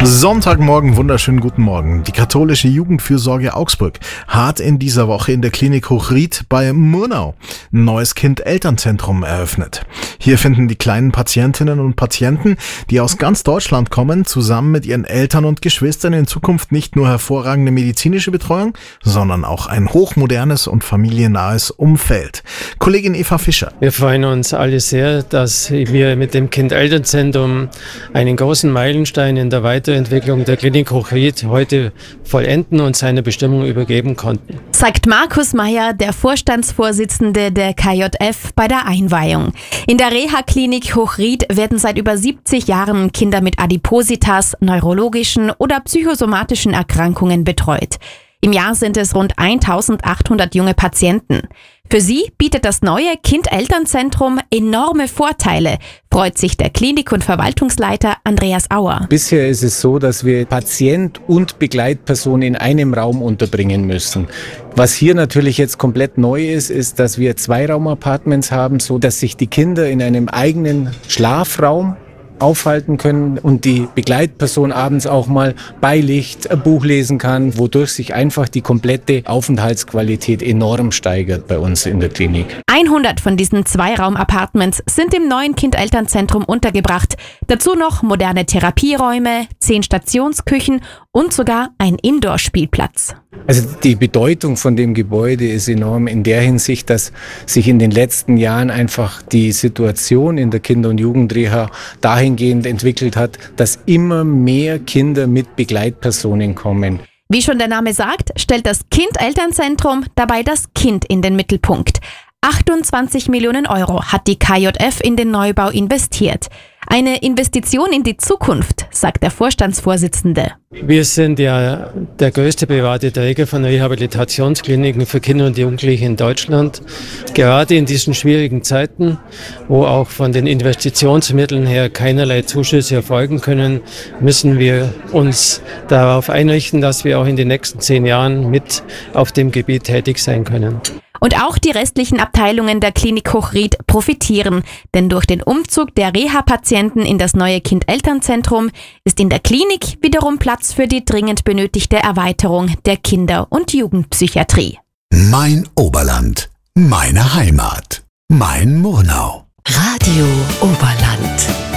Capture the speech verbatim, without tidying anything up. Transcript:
Sonntagmorgen, wunderschönen guten Morgen. Die katholische Jugendfürsorge Augsburg hat in dieser Woche in der Klinik Hochried bei Murnau ein neues Kind-Eltern-Zentrum eröffnet. Hier finden die kleinen Patientinnen und Patienten, die aus ganz Deutschland kommen, zusammen mit ihren Eltern und Geschwistern in Zukunft nicht nur hervorragende medizinische Betreuung, sondern auch ein hochmodernes und familiennahes Umfeld. Kollegin Eva Fischer. Wir freuen uns alle sehr, dass wir mit dem Kind-Eltern-Zentrum einen großen Meilenstein in der Weiterentwicklung der Klinik Hochried heute vollenden und seine Bestimmung übergeben konnten. Sagt Markus Meyer, der Vorstandsvorsitzende der K J F, bei der Einweihung. In der Reha-Klinik Hochried werden seit über siebzig Jahren Kinder mit Adipositas, neurologischen oder psychosomatischen Erkrankungen betreut. Im Jahr sind es rund eintausendachthundert junge Patienten. Für sie bietet das neue Kind-Eltern-Zentrum enorme Vorteile, freut sich der Klinik- und Verwaltungsleiter Andreas Auer. Bisher ist es so, dass wir Patient und Begleitperson in einem Raum unterbringen müssen. Was hier natürlich jetzt komplett neu ist, ist, dass wir Zweiraum-Apartments haben, so dass sich die Kinder in einem eigenen Schlafraum aufhalten können und die Begleitperson abends auch mal bei Licht ein Buch lesen kann, wodurch sich einfach die komplette Aufenthaltsqualität enorm steigert bei uns in der Klinik. hundert von diesen Zweiraum-Apartments sind im neuen Kind-Eltern-Zentrum untergebracht. Dazu noch moderne Therapieräume, zehn Stationsküchen und sogar ein Indoor-Spielplatz. Also die Bedeutung von dem Gebäude ist enorm in der Hinsicht, dass sich in den letzten Jahren einfach die Situation in der Kinder- und Jugendreha dahingehend entwickelt hat, dass immer mehr Kinder mit Begleitpersonen kommen. Wie schon der Name sagt, stellt das Kind-Eltern-Zentrum dabei das Kind in den Mittelpunkt. achtundzwanzig Millionen Euro hat die K J F in den Neubau investiert. Eine Investition in die Zukunft, sagt der Vorstandsvorsitzende. Wir sind ja der größte private Träger von Rehabilitationskliniken für Kinder und Jugendliche in Deutschland. Gerade in diesen schwierigen Zeiten, wo auch von den Investitionsmitteln her keinerlei Zuschüsse erfolgen können, müssen wir uns darauf einrichten, dass wir auch in den nächsten zehn Jahren mit auf dem Gebiet tätig sein können. Und auch die restlichen Abteilungen der Klinik Hochried profitieren, denn durch den Umzug der Reha-Patienten in das neue Kind-Eltern-Zentrum ist in der Klinik wiederum Platz für die dringend benötigte Erweiterung der Kinder- und Jugendpsychiatrie. Mein Oberland, meine Heimat, mein Murnau. Radio Oberland.